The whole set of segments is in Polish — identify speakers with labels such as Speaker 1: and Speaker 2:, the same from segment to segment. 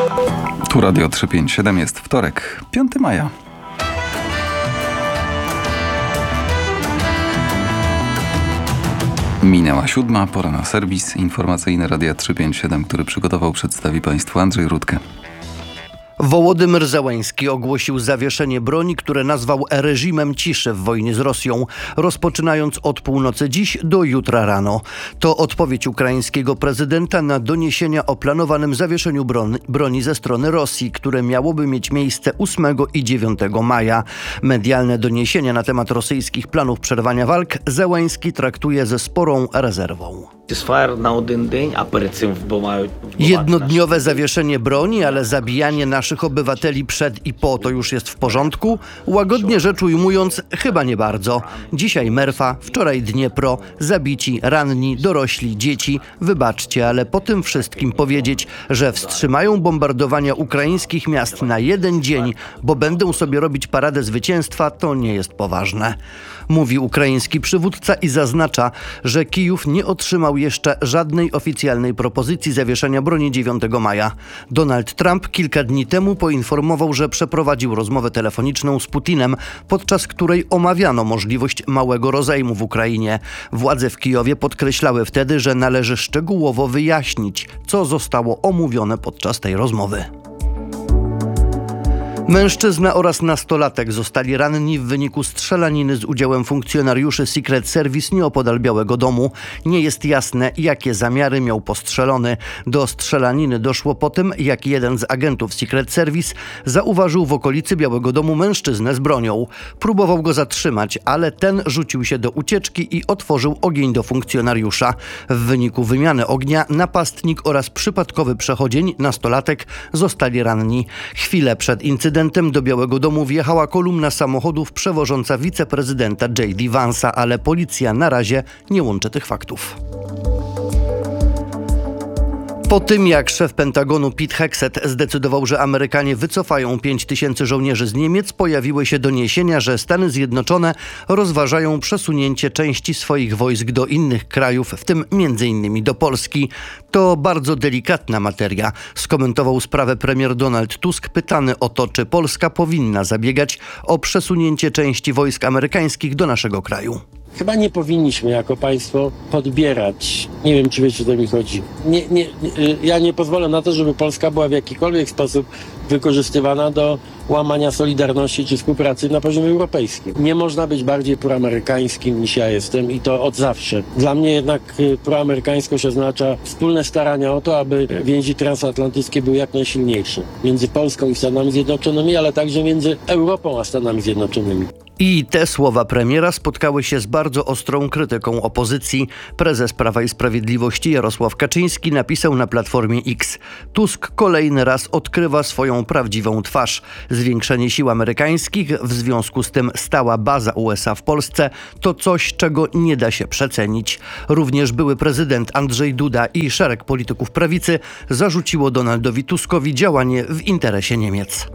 Speaker 1: Tu Radio 357, jest wtorek, 5 maja. Minęła 7, pora na serwis informacyjny Radia 357, który przygotował, przedstawi Państwu Andrzej Rutkę.
Speaker 2: Wołodymyr Zełenski ogłosił zawieszenie broni, które nazwał reżimem ciszy w wojnie z Rosją, rozpoczynając od północy dziś do jutra rano. To odpowiedź ukraińskiego prezydenta na doniesienia o planowanym zawieszeniu broni ze strony Rosji, które miałoby mieć miejsce 8 i 9 maja. Medialne doniesienia na temat rosyjskich planów przerwania walk Zełenski traktuje ze sporą rezerwą. Jednodniowe zawieszenie broni, ale zabijanie naszych obywateli przed i po to już jest w porządku? Łagodnie rzecz ujmując, chyba nie bardzo. Dzisiaj Merfa, wczoraj Dniepro, zabici, ranni, dorośli, dzieci. Wybaczcie, ale po tym wszystkim powiedzieć, że wstrzymają bombardowania ukraińskich miast na jeden dzień, bo będą sobie robić paradę zwycięstwa, to nie jest poważne. Mówi ukraiński przywódca i zaznacza, że Kijów nie otrzymał jeszcze żadnej oficjalnej propozycji zawieszenia broni 9 maja. Donald Trump kilka dni temu poinformował, że przeprowadził rozmowę telefoniczną z Putinem, podczas której omawiano możliwość małego rozejmu w Ukrainie. Władze w Kijowie podkreślały wtedy, że należy szczegółowo wyjaśnić, co zostało omówione podczas tej rozmowy. Mężczyzna oraz nastolatek zostali ranni w wyniku strzelaniny z udziałem funkcjonariuszy Secret Service nieopodal Białego Domu. Nie jest jasne, jakie zamiary miał postrzelony. Do strzelaniny doszło po tym, jak jeden z agentów Secret Service zauważył w okolicy Białego Domu mężczyznę z bronią. Próbował go zatrzymać, ale ten rzucił się do ucieczki i otworzył ogień do funkcjonariusza. W wyniku wymiany ognia napastnik oraz przypadkowy przechodzień, nastolatek, zostali ranni. Chwilę przed incydentem do Białego Domu wjechała kolumna samochodów przewożąca wiceprezydenta J.D. Vance'a, ale policja na razie nie łączy tych faktów. Po tym, jak szef Pentagonu Pete Hegseth zdecydował, że Amerykanie wycofają 5000 żołnierzy z Niemiec, pojawiły się doniesienia, że Stany Zjednoczone rozważają przesunięcie części swoich wojsk do innych krajów, w tym m.in. do Polski. To bardzo delikatna materia, skomentował sprawę premier Donald Tusk, pytany o to, czy Polska powinna zabiegać o przesunięcie części wojsk amerykańskich do naszego kraju.
Speaker 3: Chyba nie powinniśmy jako państwo podbierać. Nie wiem, czy wiecie, o co mi chodzi. Ja nie pozwolę na to, żeby Polska była w jakikolwiek sposób wykorzystywana do łamania solidarności czy współpracy na poziomie europejskim. Nie można być bardziej proamerykańskim niż ja jestem i to od zawsze. Dla mnie jednak proamerykańskość oznacza wspólne starania o to, aby więzi transatlantyckie były jak najsilniejsze. Między Polską i Stanami Zjednoczonymi, ale także między Europą a Stanami Zjednoczonymi.
Speaker 2: I te słowa premiera spotkały się z bardzo ostrą krytyką opozycji. Prezes Prawa i Sprawiedliwości Jarosław Kaczyński napisał na Platformie X: Tusk kolejny raz odkrywa swoją prawdziwą twarz. Zwiększenie sił amerykańskich, w związku z tym stała baza USA w Polsce, to coś, czego nie da się przecenić. Również były prezydent Andrzej Duda i szereg polityków prawicy zarzuciło Donaldowi Tuskowi działanie w interesie Niemiec.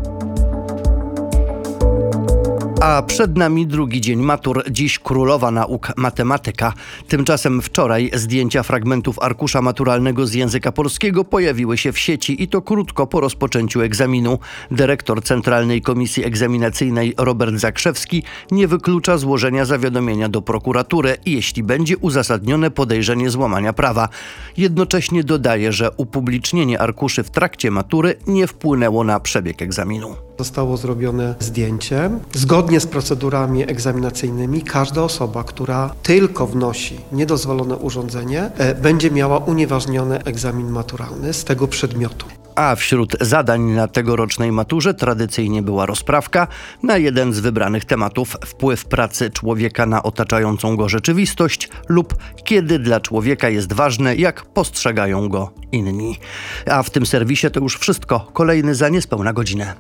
Speaker 2: A przed nami drugi dzień matur, dziś królowa nauk matematyka. Tymczasem wczoraj zdjęcia fragmentów arkusza maturalnego z języka polskiego pojawiły się w sieci i to krótko po rozpoczęciu egzaminu. Dyrektor Centralnej Komisji Egzaminacyjnej Robert Zakrzewski nie wyklucza złożenia zawiadomienia do prokuratury, jeśli będzie uzasadnione podejrzenie złamania prawa. Jednocześnie dodaje, że upublicznienie arkuszy w trakcie matury nie wpłynęło na przebieg egzaminu.
Speaker 4: Zostało zrobione zdjęcie. Zgodnie z procedurami egzaminacyjnymi każda osoba, która tylko wnosi niedozwolone urządzenie, będzie miała unieważniony egzamin maturalny z tego przedmiotu.
Speaker 2: A wśród zadań na tegorocznej maturze tradycyjnie była rozprawka na jeden z wybranych tematów: wpływ pracy człowieka na otaczającą go rzeczywistość lub kiedy dla człowieka jest ważne, jak postrzegają go inni. A w tym serwisie to już wszystko. Kolejny za niespełna godzinę.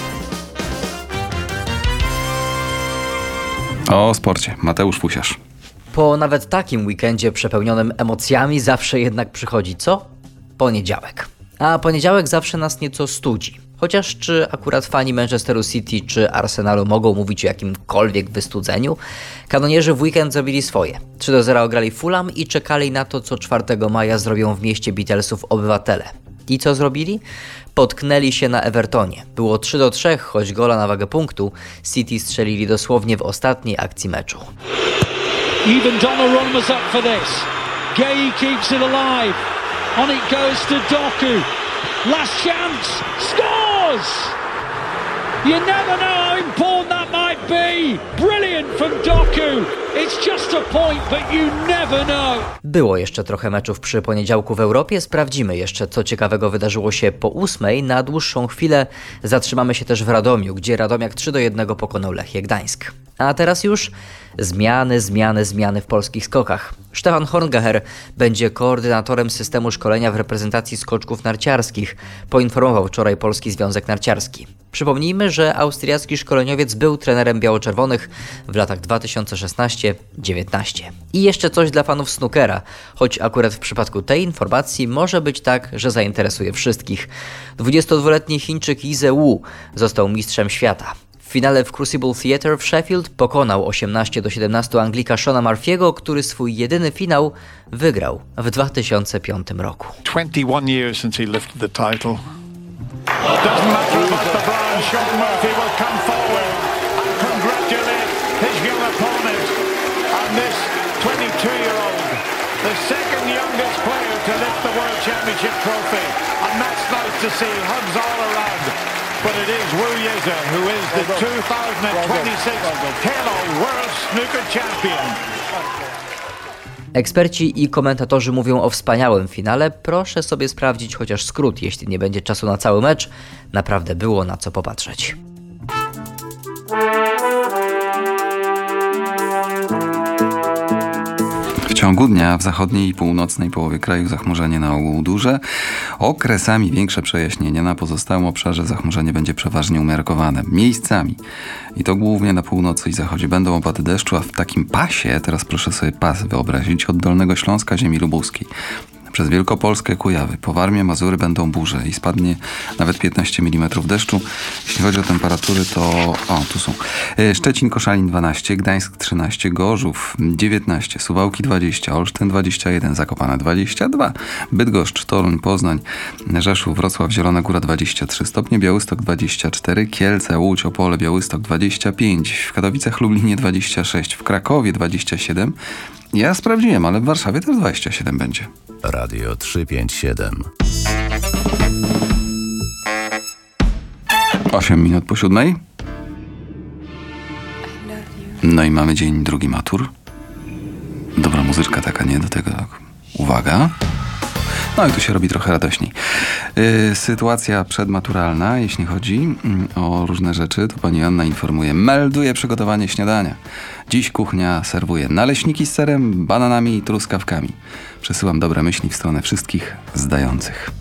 Speaker 1: O sporcie. Mateusz Fusiarz.
Speaker 5: Po nawet takim weekendzie przepełnionym emocjami zawsze jednak przychodzi co? Poniedziałek. A poniedziałek zawsze nas nieco studzi. Chociaż czy akurat fani Manchesteru City czy Arsenalu mogą mówić o jakimkolwiek wystudzeniu? Kanonierzy w weekend zrobili swoje. 3-0 ograli Fulham i czekali na to, co 4 maja zrobią w mieście Beatlesów obywatele. I co zrobili? Potknęli się na Evertonie. Było 3-3, choć gola na wagę punktu City strzelili dosłownie w ostatniej akcji meczu.
Speaker 6: Even Donnarumma's up for this. Gay keeps it alive. On it goes to Doku. Last chance. Scores! You never know how important that might be. Brilliant from Doku. It's just a point, but you never know.
Speaker 5: Było jeszcze trochę meczów przy poniedziałku w Europie. Sprawdzimy jeszcze, co ciekawego wydarzyło się po 8. Na dłuższą chwilę zatrzymamy się też w Radomiu, gdzie Radomiak 3-1 pokonał Lechię Gdańsk. A teraz już zmiany w polskich skokach. Stefan Horngacher będzie koordynatorem systemu szkolenia w reprezentacji skoczków narciarskich, poinformował wczoraj Polski Związek Narciarski. Przypomnijmy, że austriacki szkoleniowiec był trenerem biało-czerwonych w latach 2016-19. I jeszcze coś dla fanów snookera, choć akurat w przypadku tej informacji może być tak, że zainteresuje wszystkich. 22-letni Chińczyk Ise Wu został mistrzem świata. W finale w Crucible Theatre w Sheffield pokonał 18-17 Anglika Shona Murphy'ego, który swój jedyny finał wygrał w 2005 roku.
Speaker 7: 21 years since he lifted the title. Doesn't matter about the brand, Sean Murphy will come forward and congratulate his young opponent. And this 22-year-old, the second youngest player to lift the World Championship trophy. And that's nice to see, hugs all around. But it is Wu Yeza who is the 2026 Halo World Snooker Champion.
Speaker 5: Eksperci i komentatorzy mówią o wspaniałym finale. Proszę sobie sprawdzić chociaż skrót, jeśli nie będzie czasu na cały mecz. Naprawdę było na co popatrzeć.
Speaker 1: W ciągu dnia w zachodniej i północnej połowie kraju zachmurzenie na ogół duże, okresami większe przejaśnienie, na pozostałym obszarze zachmurzenie będzie przeważnie umiarkowane. Miejscami, i to głównie na północy i zachodzie, będą opady deszczu, a w takim pasie, teraz proszę sobie pas wyobrazić, od Dolnego Śląska, ziemi lubuskiej, przez Wielkopolskę, Kujawy, po Warmię, Mazury będą burze i spadnie nawet 15 mm deszczu. Jeśli chodzi o temperatury, to tu są. Szczecin, Koszalin 12, Gdańsk 13, Gorzów 19, Suwałki 20, Olsztyn 21, Zakopane 22, Bydgoszcz, Toruń, Poznań, Rzeszów, Wrocław, Zielona Góra 23 stopnie, Białystok 24, Kielce, Łódź, Opole, Białystok 25, w Katowicach, Lublinie 26, w Krakowie 27. Ja sprawdziłem, ale w Warszawie też 27 będzie.
Speaker 8: Radio 357.
Speaker 1: 8 minut po 7. No i mamy dzień drugi matur. Dobra muzyczka taka, nie? Do tego uwaga. No i tu się robi trochę radośniej. Sytuacja przedmaturalna, jeśli chodzi o różne rzeczy, to pani Anna informuje. Melduje przygotowanie śniadania. Dziś kuchnia serwuje naleśniki z serem, bananami i truskawkami. Przesyłam dobre myśli w stronę wszystkich zdających.